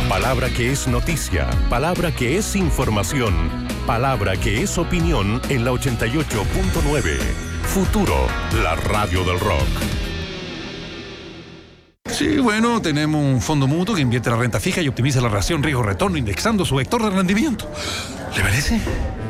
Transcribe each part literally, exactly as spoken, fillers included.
Palabra que es noticia, palabra que es información, palabra que es opinión en la ochenta y ocho punto nueve. Futuro, la radio del rock. Sí, bueno, tenemos un fondo mutuo que invierte la renta fija y optimiza la relación riesgo-retorno indexando su vector de rendimiento. ¿Le parece?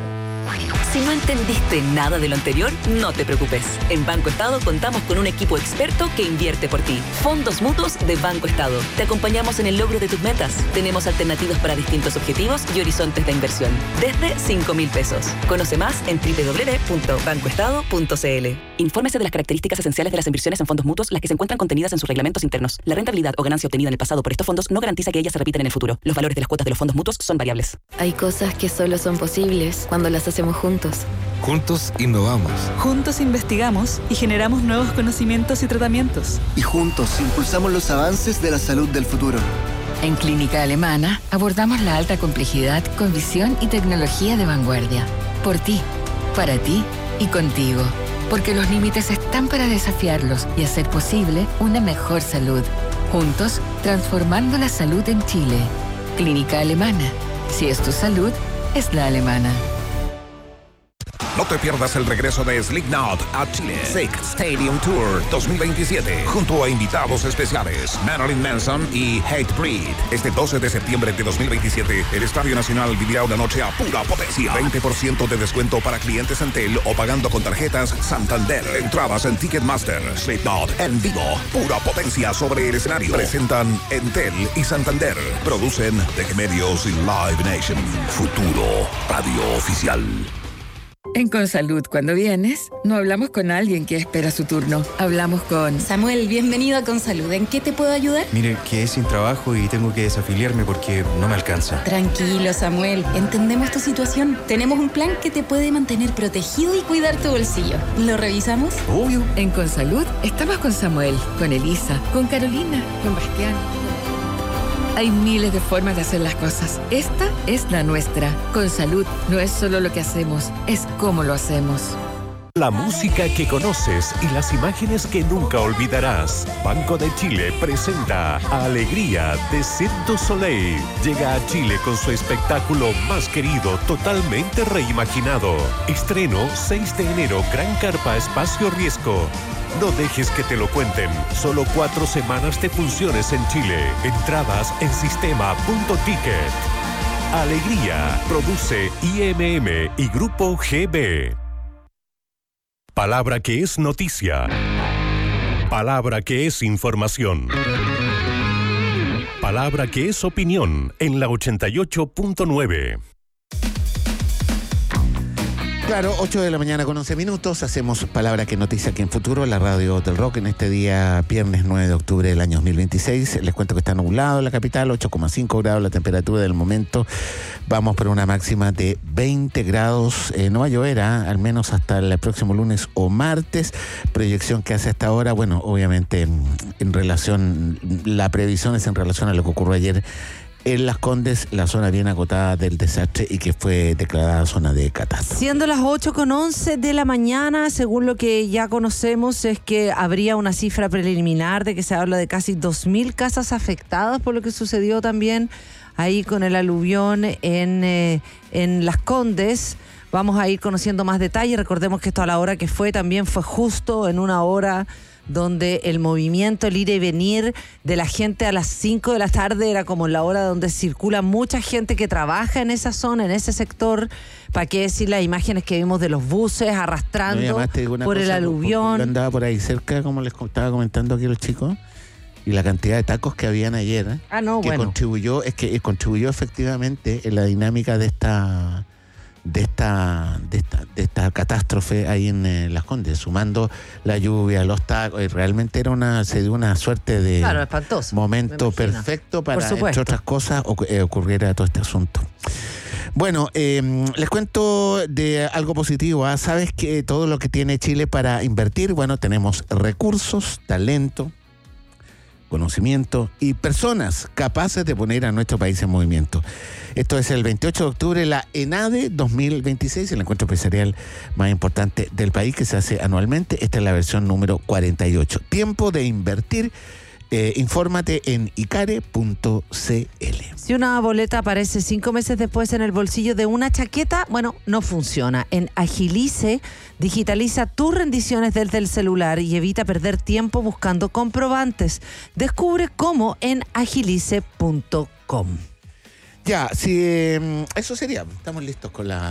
Si no entendiste nada de lo anterior, no te preocupes. En Banco Estado contamos con un equipo experto que invierte por ti. Fondos mutuos de Banco Estado. Te acompañamos en el logro de tus metas. Tenemos alternativas para distintos objetivos y horizontes de inversión. Desde cinco mil pesos. Conoce más en doble u doble u doble u punto banco estado punto c l. Infórmese de las características esenciales de las inversiones en fondos mutuos, las que se encuentran contenidas en sus reglamentos internos. La rentabilidad o ganancia obtenida en el pasado por estos fondos no garantiza que ellas se repitan en el futuro. Los valores de las cuotas de los fondos mutuos son variables. Hay cosas que solo son posibles cuando las hacemos juntos. Juntos innovamos. Juntos investigamos y generamos nuevos conocimientos y tratamientos. Y juntos impulsamos los avances de la salud del futuro. En Clínica Alemana abordamos la alta complejidad con visión y tecnología de vanguardia. Por ti, para ti y contigo. Porque los límites están para desafiarlos y hacer posible una mejor salud. Juntos, transformando la salud en Chile. Clínica Alemana. Si es tu salud, es la alemana. No te pierdas el regreso de Slipknot a Chile. Sick Stadium Tour dos mil veintisiete. Junto a invitados especiales Marilyn Manson y Hatebreed. Este doce de septiembre de dos mil veintisiete, el Estadio Nacional vivirá una noche a pura potencia. veinte por ciento de descuento para clientes Entel o pagando con tarjetas Santander. Entradas en Ticketmaster. Slipknot en vivo. Pura potencia sobre el escenario. Presentan Entel y Santander. Producen Tech Medios y Live Nation. Futuro Radio Oficial. En Consalud, cuando vienes, no hablamos con alguien que espera su turno. Hablamos con... Samuel, bienvenido a Consalud. ¿En qué te puedo ayudar? Mire, quedé sin trabajo y tengo que desafiliarme porque no me alcanza. Tranquilo, Samuel. Entendemos tu situación. Tenemos un plan que te puede mantener protegido y cuidar tu bolsillo. ¿Lo revisamos? Obvio. En Consalud, estamos con Samuel, con Elisa, con Carolina, con Bastián. Hay miles de formas de hacer las cosas. Esta es la nuestra. Consalud no es solo lo que hacemos, es cómo lo hacemos. La música que conoces y las imágenes que nunca olvidarás. Banco de Chile presenta Alegría de Cirque du Soleil. Llega a Chile con su espectáculo más querido, totalmente reimaginado. Estreno seis de enero, Gran Carpa Espacio Riesgo. No dejes que te lo cuenten. Solo cuatro semanas de funciones en Chile. Entradas en sistema punto ticket. Alegría. Produce I M M y Grupo G B. Palabra que es noticia. Palabra que es información. Palabra que es opinión en la ochenta y ocho punto nueve. Claro, ocho de la mañana con once minutos, hacemos Palabra que Noticia aquí en Futuro, la radio del rock, en este día viernes nueve de octubre del año dos mil veintiséis. Les cuento que está nublado en la capital, ocho coma cinco grados la temperatura del momento. Vamos por una máxima de veinte grados, eh, no va a llover, ¿eh? Al menos hasta el próximo lunes o martes. Proyección que hace hasta ahora, bueno, obviamente en relación, la previsión es en relación a lo que ocurrió ayer en Las Condes, la zona bien acotada del desastre y que fue declarada zona de catástrofe. Siendo las ocho con once de la mañana, según lo que ya conocemos, es que habría una cifra preliminar de que se habla de casi dos mil casas afectadas por lo que sucedió también ahí con el aluvión en, eh, en Las Condes. Vamos a ir conociendo más detalles. Recordemos que esto a la hora que fue también fue justo en una hora donde el movimiento, el ir y venir de la gente a las cinco de la tarde era como la hora donde circula mucha gente que trabaja en esa zona, en ese sector. ¿Para qué decir las imágenes que vimos de los buses arrastrando por cosa, el aluvión? Yo andaba por ahí cerca, como les estaba comentando aquí los chicos, y la cantidad de tacos que habían ayer, ¿eh? ah, no, que bueno. contribuyó, es que contribuyó efectivamente en la dinámica de esta de esta de esta de esta catástrofe ahí en eh, Las Condes, sumando la lluvia, los tacos, y realmente era una se dio una suerte de claro, espantoso, momento perfecto para, entre otras cosas, oc- eh, ocurriera todo este asunto. Bueno, eh, les cuento de algo positivo. ¿eh? ¿Sabes que todo lo que tiene Chile para invertir? Bueno, tenemos recursos, talento, conocimiento y personas capaces de poner a nuestro país en movimiento. Esto es el veintiocho de octubre, la ENADE dos mil veintiséis, el encuentro empresarial más importante del país que se hace anualmente. Esta es la versión número cuarenta y ocho. Tiempo de invertir Eh, infórmate en icare punto c l. Si una boleta aparece cinco meses después en el bolsillo de una chaqueta, bueno, no funciona. En Agilice, digitaliza tus rendiciones desde el celular y evita perder tiempo buscando comprobantes. Descubre cómo en agilice punto com. Ya, si eh, eso sería. Estamos listos con la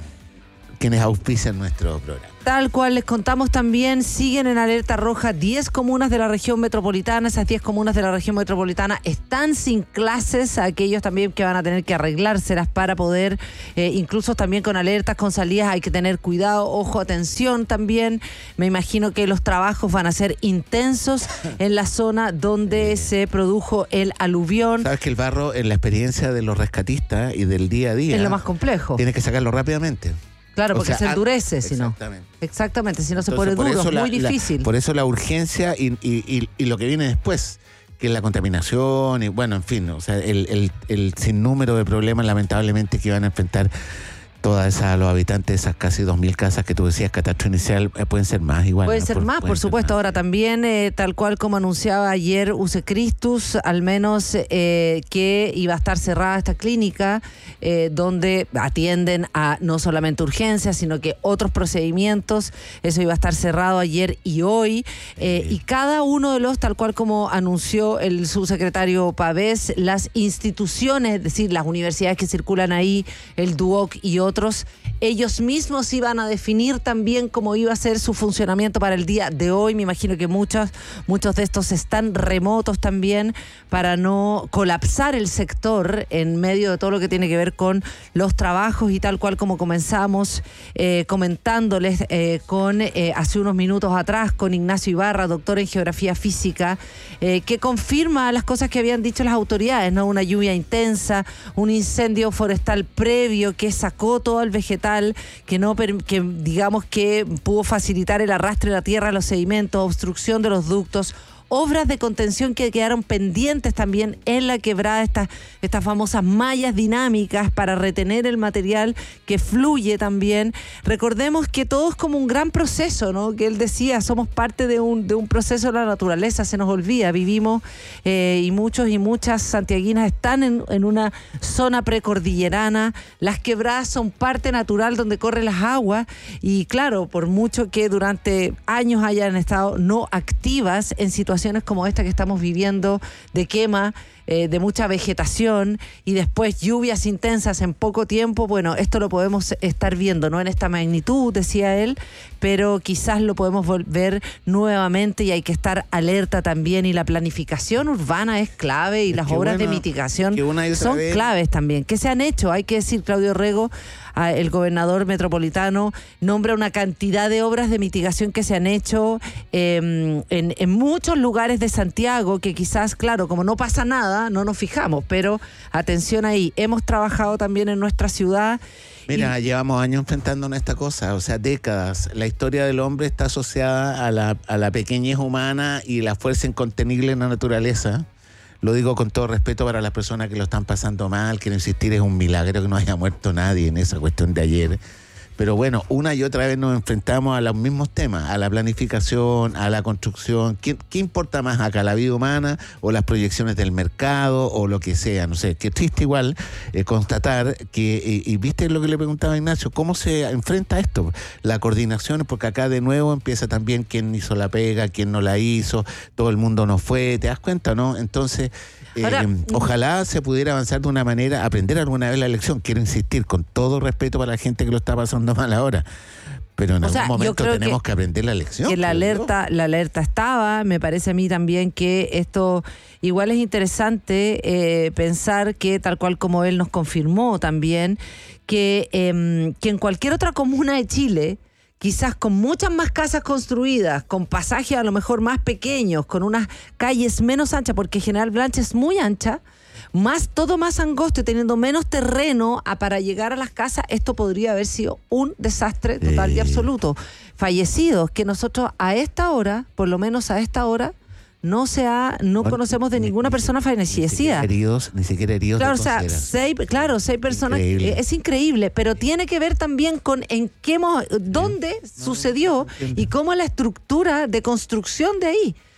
quienes auspician nuestro programa. Tal cual les contamos también, siguen en alerta roja diez comunas de la región metropolitana. Esas diez comunas de la región metropolitana están sin clases. Aquellos también que van a tener que arreglárselas para poder, eh, incluso también con alertas, con salidas, hay que tener cuidado, ojo, atención también. Me imagino que los trabajos van a ser intensos en la zona donde se produjo el aluvión. Sabes que el barro, en la experiencia de los rescatistas y del día a día, es lo más complejo. Tienes que sacarlo rápidamente. Claro, porque o sea, se endurece, si no. Exactamente. Exactamente, si no se Entonces, pone duro, es la, muy difícil. La, por eso la urgencia y, y, y, y lo que viene después, que es la contaminación y bueno, en fin, o sea, el, el, el sinnúmero de problemas lamentablemente que van a enfrentar todas esas, los habitantes de esas casi dos mil casas que tú decías, catastro inicial, eh, pueden ser más igual. Pueden ¿no? ser por, más, por supuesto. Más. Ahora también, eh, tal cual como anunciaba ayer Use Christus, al menos eh, que iba a estar cerrada esta clínica, eh, donde atienden a no solamente urgencias, sino que otros procedimientos. Eso iba a estar cerrado ayer y hoy. Eh, sí. Y cada uno de los, tal cual como anunció el subsecretario Pavés, las instituciones, es decir, las universidades que circulan ahí, el DUOC y otros, Otros, ellos mismos iban a definir también cómo iba a ser su funcionamiento para el día de hoy. Me imagino que muchos, muchos de estos están remotos también para no colapsar el sector en medio de todo lo que tiene que ver con los trabajos y tal cual como comenzamos eh, comentándoles eh, con eh, hace unos minutos atrás con Ignacio Ibarra, doctor en geografía física, eh, que confirma las cosas que habían dicho las autoridades, ¿no? Una lluvia intensa, un incendio forestal previo que sacó todo el vegetal, que no que digamos que pudo facilitar el arrastre de la tierra, los sedimentos, obstrucción de los ductos, obras de contención que quedaron pendientes también en la quebrada, estas, estas famosas mallas dinámicas para retener el material que fluye también. Recordemos que todo es como un gran proceso, ¿no? Que él decía, somos parte de un, de un proceso de la naturaleza, se nos olvida, vivimos eh, y muchos y muchas santiaguinas están en, en una zona precordillerana, las quebradas son parte natural donde corren las aguas y claro, por mucho que durante años hayan estado no activas en situaciones como esta que estamos viviendo de quema, eh, de mucha vegetación y después lluvias intensas en poco tiempo, bueno, esto lo podemos estar viendo, no en esta magnitud, decía él, pero quizás lo podemos volver nuevamente y hay que estar alerta también y la planificación urbana es clave y es las obras bueno, de mitigación son vez. claves también, que se han hecho, hay que decir, Claudio Rego, el gobernador metropolitano nombra una cantidad de obras de mitigación que se han hecho eh, en, en muchos lugares de Santiago que quizás, claro, como no pasa nada, no nos fijamos, pero atención ahí, hemos trabajado también en nuestra ciudad. Mira, y llevamos años enfrentándonos a esta cosa, o sea, décadas. La historia del hombre está asociada a la, a la pequeñez humana y la fuerza incontenible en la naturaleza. Lo digo con todo respeto para las personas que lo están pasando mal, quiero insistir, es un milagro que no haya muerto nadie en esa cuestión de ayer. Pero bueno, una y otra vez nos enfrentamos a los mismos temas, a la planificación, a la construcción. ¿Qué, qué importa más acá, la vida humana o las proyecciones del mercado o lo que sea? No sé, qué triste igual eh, constatar que, y, y viste lo que le preguntaba a Ignacio, ¿cómo se enfrenta esto? La coordinación, porque acá de nuevo empieza también quién hizo la pega, quién no la hizo, todo el mundo no fue, ¿te das cuenta, no? Entonces... Ahora, eh, ojalá se pudiera avanzar de una manera, aprender alguna vez la lección. Quiero insistir, con todo respeto para la gente que lo está pasando mal ahora, pero en o algún sea, momento tenemos que, que aprender la lección. Que la alerta, la alerta estaba, me parece a mí también que esto igual es interesante eh, pensar que tal cual como él nos confirmó también, que, eh, que en cualquier otra comuna de Chile, quizás con muchas más casas construidas, con pasajes a lo mejor más pequeños, con unas calles menos anchas, porque General Blanche es muy ancha, más todo más angosto y teniendo menos terreno a, para llegar a las casas, esto podría haber sido un desastre total y absoluto. Fallecidos, que nosotros a esta hora, por lo menos a esta hora, no se ha, no bueno, conocemos de ninguna ni, persona fallecida. Ni siquiera heridos, ni siquiera heridos. Claro, o sea, seis, claro, seis personas, increíble. Es increíble, pero tiene que ver también con en qué, dónde no, sucedió no y cómo la estructura de construcción de ahí.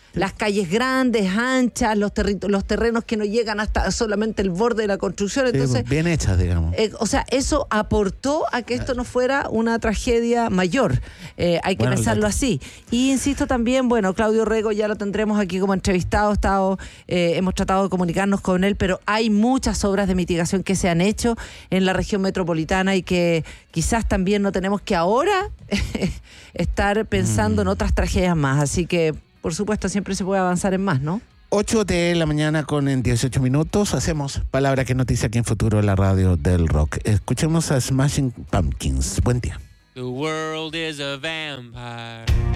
las calles grandes, anchas, los, terri- los terrenos que no llegan hasta solamente el borde de la construcción. Entonces, sí, bien hechas, digamos. Eh, o sea, eso aportó a que esto no fuera una tragedia mayor. Eh, hay que Bueno, pensarlo dato. así. Y insisto también, bueno, Claudio Rego ya lo tendremos aquí como entrevistado, estado, eh, hemos tratado de comunicarnos con él, pero hay muchas obras de mitigación que se han hecho en la región metropolitana y que quizás también no tenemos que ahora estar pensando mm. en otras tragedias más. Así que, por supuesto, siempre se puede avanzar en más, ¿no? ocho de la mañana con en dieciocho minutos. Hacemos Palabra que Noticia aquí en Futuro, la radio del rock. Escuchemos a Smashing Pumpkins. Buen día. The world is a vampire.